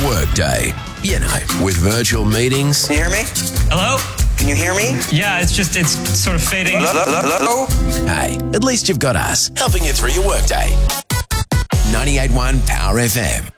workday. You know, with virtual meetings. Can you hear me? Hello? Can you hear me? Yeah, it's sort of fading. Hello? Hey, at least you've got us helping you through your workday. 98.1 Power FM.